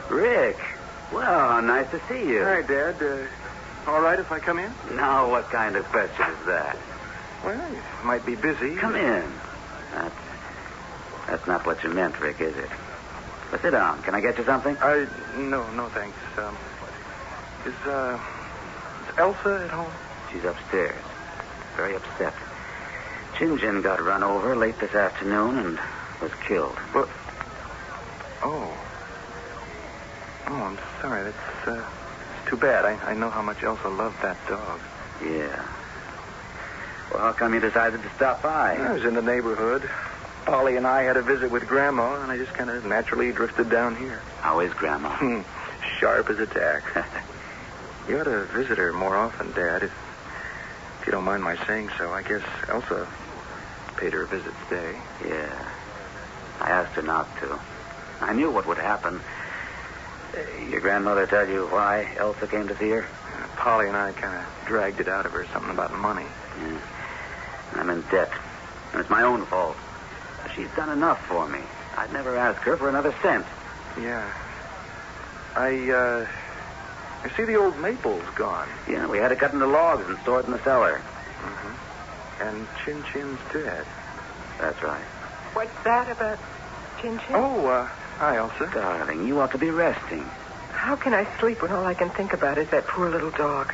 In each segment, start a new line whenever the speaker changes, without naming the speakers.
Rick. Well, nice to see you.
Hi, Dad. All right if I come in?
Now, what kind of question is that?
Well, you might be busy.
Come in. That's not what you meant, Rick, is it? But sit down. Can I get you something?
No, thanks. Is Elsa at home?
She's upstairs. Very upset. Chin got run over late this afternoon and was killed.
What? Oh, I'm sorry. That's too bad. I know how much Elsa loved that dog.
Yeah. Well, how come you decided to stop by?
I was in the neighborhood. Polly and I had a visit with Grandma, and I just kind of naturally drifted down here.
How is Grandma?
Sharp as a tack. You ought to visit her more often, Dad, if you don't mind my saying so. I guess Elsa paid her a visit today.
Yeah. I asked her not to. I knew what would happen. Your grandmother tell you why Elsa came to see her?
Polly and I kind of dragged it out of her, something about money.
Yeah. I'm in debt, and it's my own fault. She's done enough for me. I'd never ask her for another cent.
Yeah. I see the old maple's gone.
Yeah, we had to cut into logs and store it in the cellar.
Mm-hmm. And Chin's dead.
That's right.
What's that about Chin?
Oh, hi, Elsa.
Darling, you ought to be resting.
How can I sleep when all I can think about is that poor little dog?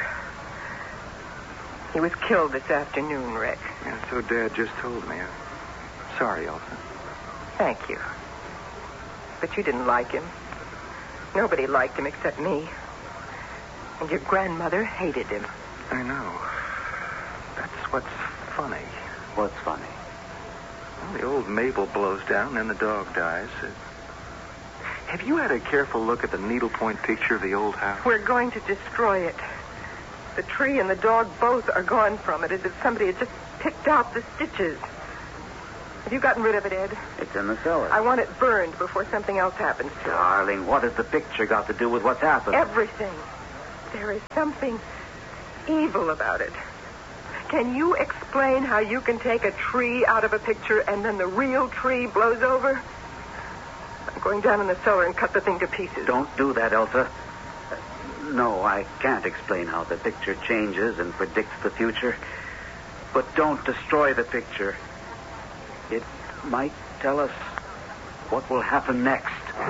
He was killed this afternoon, Rick.
Yeah, so Dad just told me. I'm sorry, Elsa.
Thank you. But you didn't like him. Nobody liked him except me. And your grandmother hated him.
I know. That's what's funny.
What's funny?
Well, the old maple blows down, then the dog dies. Have you had a careful look at the needlepoint picture of the old house?
We're going to destroy it. The tree and the dog both are gone from it, as if somebody had just picked out the stitches. Have you gotten rid of it, Ed?
It's in the cellar.
I want it burned before something else happens to it.
Darling, what has the picture got to do with what's happened?
Everything. There is something evil about it. Can you explain how you can take a tree out of a picture and then the real tree blows over? I'm going down in the cellar and cut the thing to pieces.
Don't do that, Elsa. No, I can't explain how the picture changes and predicts the future. But don't destroy the picture. It might tell us what will happen next.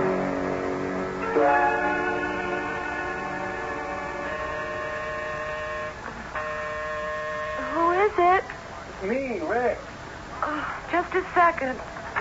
Who is it?
It's me, Rick.
Oh, just a second.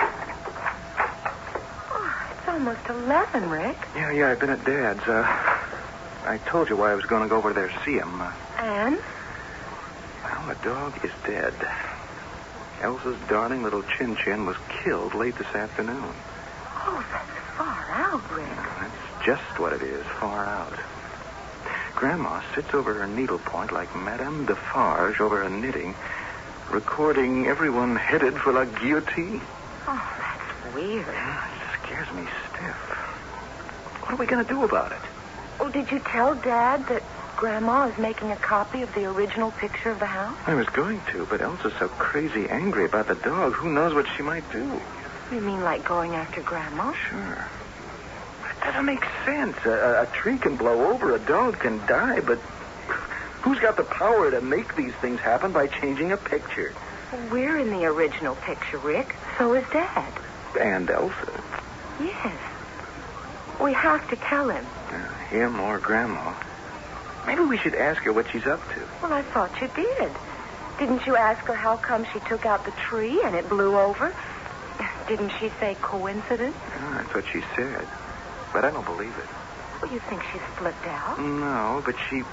Oh, it's almost 11, Rick.
Yeah, I've been at Dad's. I told you why I was going to go over there to see him.
And?
Well, the dog is dead. Elsa's darling little Chin was killed late this afternoon.
Oh, that's far out, Rick.
That's just what it is, far out. Grandma sits over her needlepoint like Madame Defarge over her knitting, recording everyone headed for la guillotine.
Oh, that's weird.
Yeah, it scares me stiff. What are we going to do about it?
Oh, did you tell Dad that Grandma is making a copy of the original picture of the house?
I was going to, but Elsa's so crazy angry about the dog. Who knows what she might do?
You mean like going after Grandma?
Sure. That doesn't make sense. A tree can blow over, a dog can die, but who's got the power to make these things happen by changing a picture?
Well, we're in the original picture, Rick. So is Dad.
And Elsa.
Yes. We have to tell him.
Him or Grandma. Maybe we should ask her what she's up to.
Well, I thought you did. Didn't you ask her how come she took out the tree and it blew over? Didn't she say coincidence?
Oh, that's what she said. But I don't believe it.
Well, you think she's flipped out?
No, but she's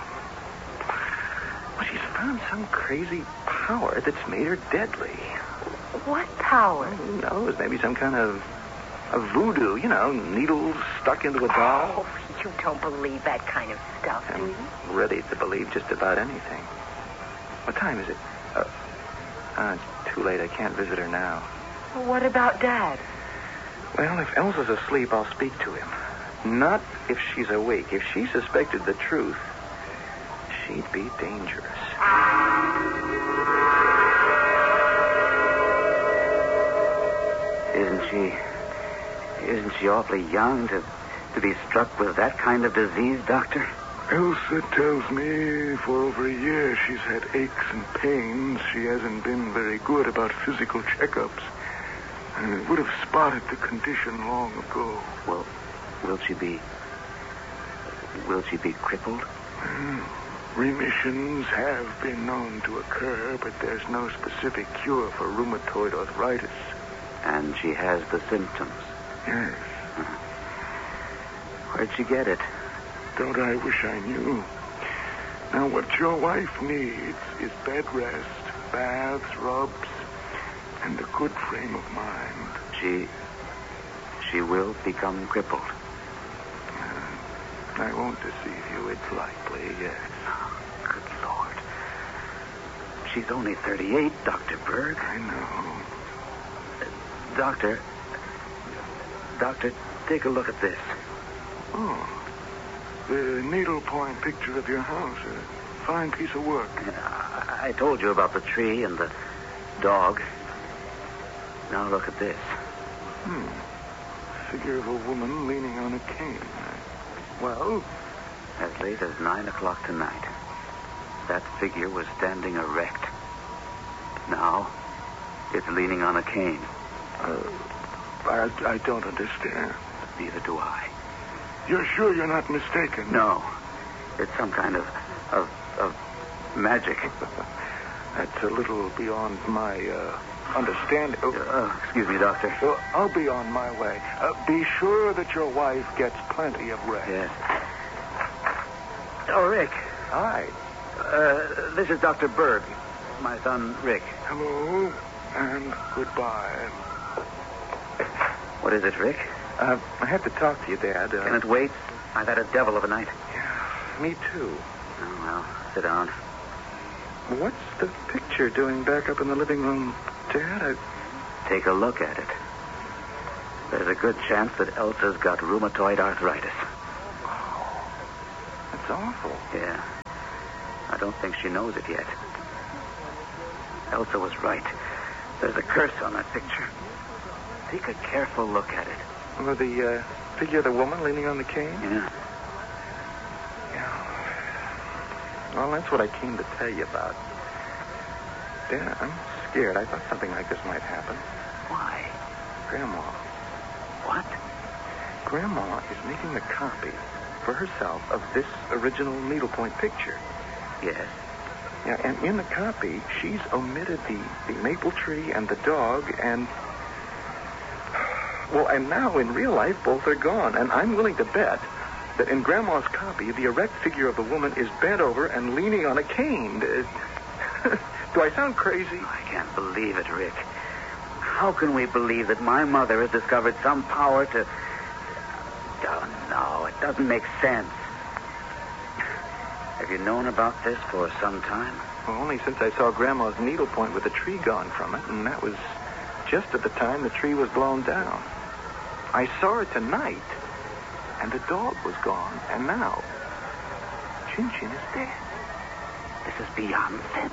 found some crazy power that's made her deadly.
What power?
Who knows? Maybe some kind of voodoo, needles stuck into a doll.
Oh, you don't believe that kind of stuff, do you?
I'm ready to believe just about anything. What time is it? It's too late. I can't visit her now.
Well, what about Dad?
Well, if Elsa's asleep, I'll speak to him. Not if she's awake. If she suspected the truth, she'd be dangerous.
Isn't she awfully young to to be struck with that kind of disease, Doctor?
Elsa tells me for over a year she's had aches and pains. She hasn't been very good about physical checkups. And would have spotted the condition long ago.
Well, will she be crippled?
Remissions have been known to occur, but there's no specific cure for rheumatoid arthritis.
And she has the symptoms?
Yes.
Where'd she get it?
Don't I wish I knew. Now, what your wife needs is bed rest, baths, rubs, and a good frame of mind.
She will become crippled.
I won't deceive you. It's likely, yes.
Good Lord. She's only 38, Dr. Berg.
I know.
Doctor, take a look at this.
Oh. The needlepoint picture of your house. A fine piece of work.
I told you about the tree and the dog. Now look at this.
Figure of a woman leaning on a cane. Well?
As late as 9 o'clock tonight, that figure was standing erect. Now, it's leaning on a cane.
I don't understand.
Neither do I.
You're sure you're not mistaken?
No. It's some kind of magic.
That's a little beyond my understanding.
Excuse me, Doctor.
I'll be on my way. Be sure that your wife gets plenty of rest.
Yes. Oh, Rick.
Hi.
This is Dr. Berg. My son, Rick.
Hello, and goodbye.
What is it, Rick?
I have to talk to you, Dad.
Can it wait? I've had a devil of a night.
Yeah, me too.
Oh, well, sit down.
What's the picture doing back up in the living room, Dad?
Take a look at it. There's a good chance that Elsa's got rheumatoid arthritis.
Oh, that's awful.
Yeah. I don't think she knows it yet. Elsa was right. There's a curse on that picture. Take a careful look at it.
Well, the figure of the woman leaning on the cane?
Yeah.
Well, that's what I came to tell you about. Dad, I'm scared. I thought something like this might happen.
Why?
Grandma.
What?
Grandma is making a copy for herself of this original needlepoint picture.
Yes.
Yeah, and in the copy, she's omitted the maple tree and the dog and... Well, and now in real life, both are gone. And I'm willing to bet that in Grandma's copy, the erect figure of the woman is bent over and leaning on a cane. Do I sound crazy?
I can't believe it, Rick. How can we believe that my mother has discovered some power to... Oh, no, it doesn't make sense. Have you known about this for some time?
Well, only since I saw Grandma's needlepoint with the tree gone from it, and that was just at the time the tree was blown down. I saw her tonight, and the dog was gone, and now Chin Chin is dead.
This is beyond sense.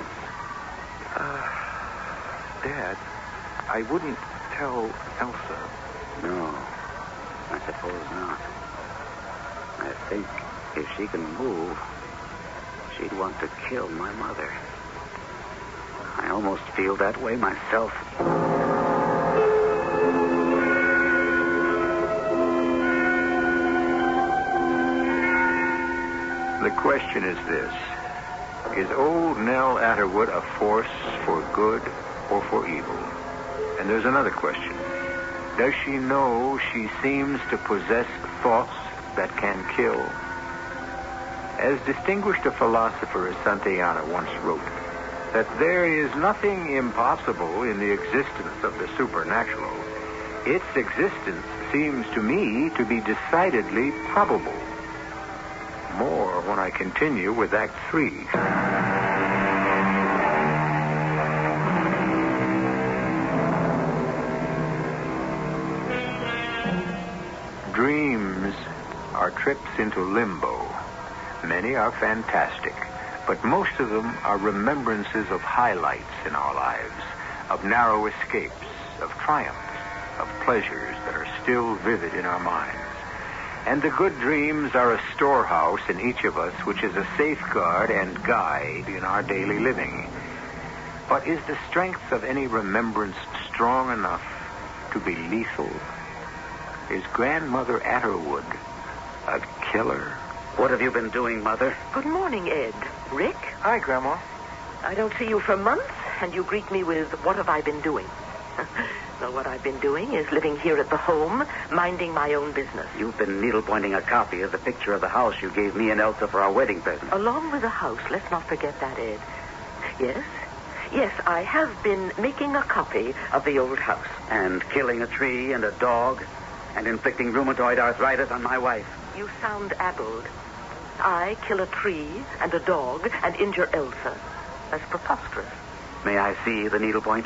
Dad, I wouldn't tell Elsa.
No, I suppose not. I think if she can move, she'd want to kill my mother. I almost feel that way myself.
The question is this. Is old Nell Atterwood a force for good or for evil? And there's another question. Does she know she seems to possess thoughts that can kill? As distinguished a philosopher as Santayana once wrote, that there is nothing impossible in the existence of the supernatural. Its existence seems to me to be decidedly probable. More when I continue with Act 3. Dreams are trips into limbo. Many are fantastic, but most of them are remembrances of highlights in our lives, of narrow escapes, of triumphs, of pleasures that are still vivid in our minds. And the good dreams are a storehouse in each of us, which is a safeguard and guide in our daily living. But is the strength of any remembrance strong enough to be lethal? Is Grandmother Atterwood a killer?
What have you been doing, Mother?
Good morning, Ed. Rick?
Hi, Grandma.
I don't see you for months, and you greet me with, what have I been doing? Well, what I've been doing is living here at the home, minding my own business.
You've been needle-pointing a copy of the picture of the house you gave me and Elsa for our wedding present.
Along with the house, let's not forget that, Ed. Yes, I have been making a copy of the old house.
And killing a tree and a dog and inflicting rheumatoid arthritis on my wife.
You sound addled. I kill a tree and a dog and injure Elsa. That's preposterous.
May I see the needlepoint?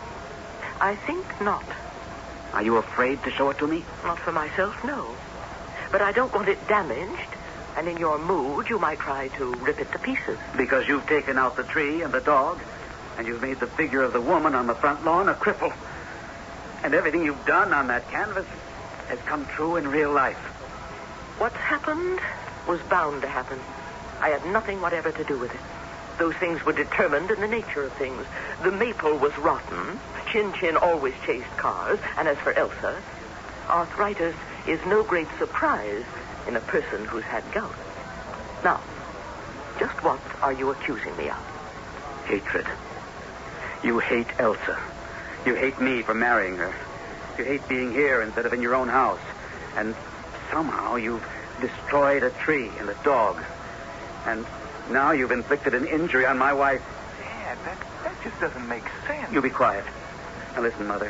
I think not.
Are you afraid to show it to me?
Not for myself, no. But I don't want it damaged, and in your mood, you might try to rip it to pieces.
Because you've taken out the tree and the dog, and you've made the figure of the woman on the front lawn a cripple. And everything you've done on that canvas has come true in real life.
What's happened was bound to happen. I had nothing whatever to do with it. Those things were determined in the nature of things. The maple was rotten. Chin Chin always chased cars. And as for Elsa, arthritis is no great surprise in a person who's had gout. Now, just what are you accusing me of?
Hatred. You hate Elsa. You hate me for marrying her. You hate being here instead of in your own house. And somehow you've destroyed a tree and a dog. And now you've inflicted an injury on my wife.
Dad, that just doesn't make sense.
You be quiet. Now listen, Mother.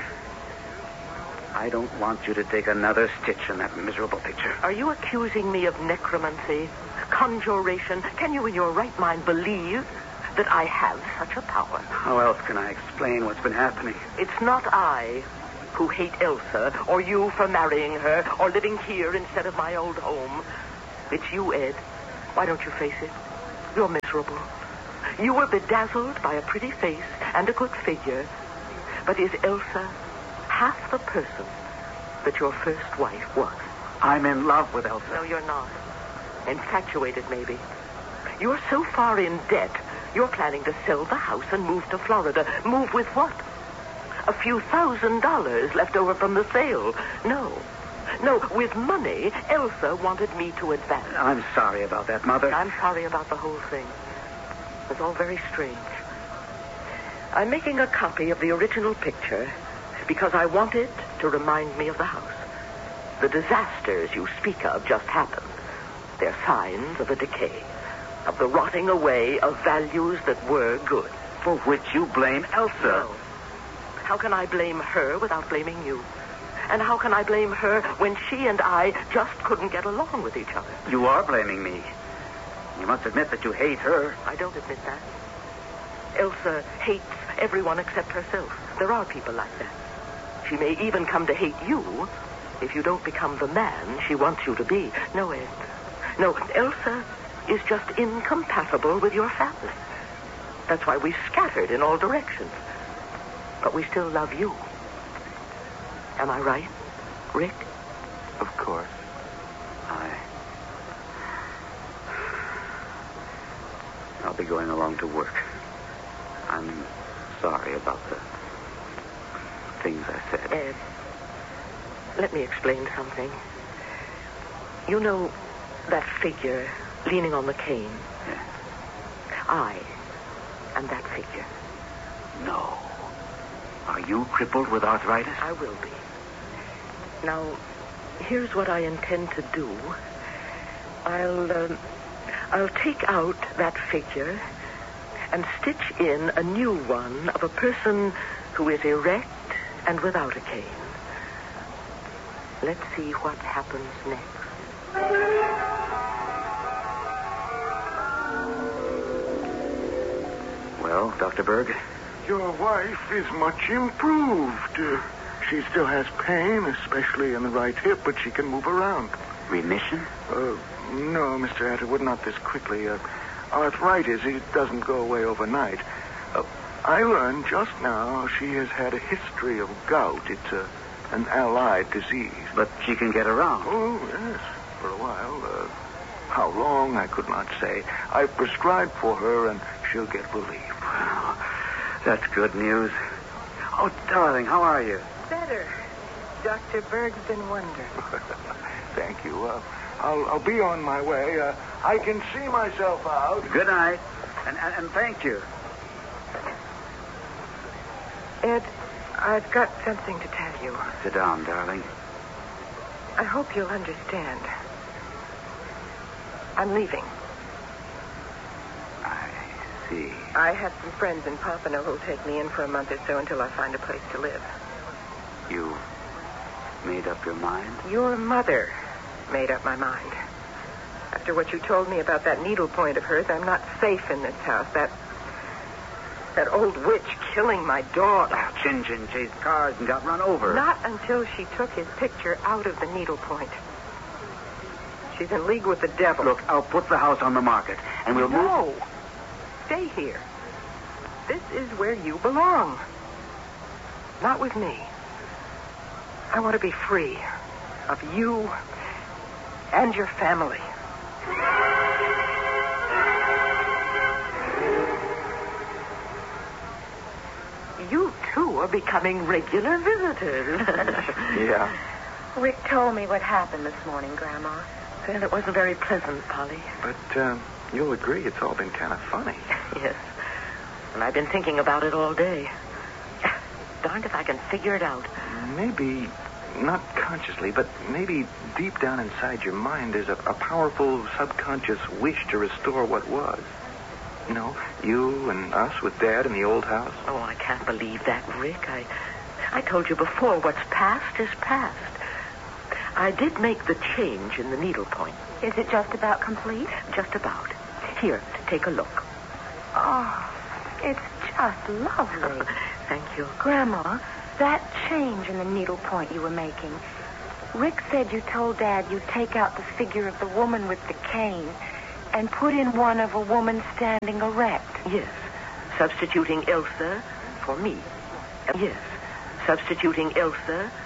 I don't want you to take another stitch in that miserable picture.
Are you accusing me of necromancy, conjuration? Can you in your right mind believe that I have such a power?
How else can I explain what's been happening?
It's not I who hate Elsa, or you for marrying her, or living here instead of my old home. It's you, Ed. Why don't you face it? You're miserable. You were bedazzled by a pretty face and a good figure. But is Elsa half the person that your first wife was?
I'm in love with Elsa.
No, you're not. Infatuated, maybe. You're so far in debt, you're planning to sell the house and move to Florida. Move with what? A few $1,000s left over from the sale. No, with money, Elsa wanted me to advance.
I'm sorry about that, Mother.
I'm sorry about the whole thing. It's all very strange. I'm making a copy of the original picture because I want it to remind me of the house. The disasters you speak of just happened. They're signs of a decay, of the rotting away of values that were good.
For which you blame Elsa.
No. How can I blame her without blaming you? And how can I blame her when she and I just couldn't get along with each other?
You are blaming me. You must admit that you hate her.
I don't admit that. Elsa hates everyone except herself. There are people like that. She may even come to hate you if you don't become the man she wants you to be. No, Ed. No, Elsa is just incompatible with your family. That's why we've scattered in all directions. But we still love you. Am I right, Rick?
Of course.
I'll be going along to work. I'm sorry about the things I said.
Ed, let me explain something. You know that figure leaning on the cane?
Yeah.
I am that figure.
No. Are you crippled with arthritis?
I will be. Now, here's what I intend to do. I'll take out that figure and stitch in a new one of a person who is erect and without a cane. Let's see what happens next.
Well, Dr. Berg?
Your wife is much improved. She still has pain, especially in the right hip, but she can move around.
Remission?
No, Mr. Atterwood, not this quickly. Arthritis, it doesn't go away overnight. I learned just now she has had a history of gout. It's an allied disease.
But she can get around.
Oh, yes, for long, I could not say. I've prescribed for her, and she'll get relief.
Well, that's good news. Oh, darling, how are you?
Better. Dr. Berg's been wondering.
Thank you. I'll be on my way. I can see myself out.
Good night. And thank you.
Ed, I've got something to tell you.
Sit down, darling.
I hope you'll understand. I'm leaving.
I see.
I have some friends in Pompano who'll take me in for a month or so until I find a place to live.
You made up your mind?
Your mother made up my mind. After what you told me about that needlepoint of hers, I'm not safe in this house. That old witch killing my dog.
Chin chased cars and got run over.
Not until she took his picture out of the needlepoint. She's in league with the devil.
Look, I'll put the house on the market, and we'll move...
No. Stay here. This is where you belong. Not with me. I want to be free of you and your family. You, too, are becoming regular visitors.
Yeah.
Rick told me what happened this morning, Grandma.
Well, it wasn't very pleasant, Polly.
But you'll agree it's all been kind of funny.
Yes. And I've been thinking about it all day. Darned if I can figure it out.
Maybe, not consciously, but maybe deep down inside your mind there's a powerful subconscious wish to restore what was. You know, you and us with Dad in the old house.
Oh, I can't believe that, Rick. I told you before, what's past is past. I did make the change in the needlepoint.
Is it just about complete?
Just about. Here, take a look.
Oh, it's just lovely.
Thank you.
Grandma, that change in the needlepoint you were making, Rick said you told Dad you'd take out the figure of the woman with the cane and put in one of a woman standing erect.
Yes. Substituting Elsa for me. Yes. Substituting Elsa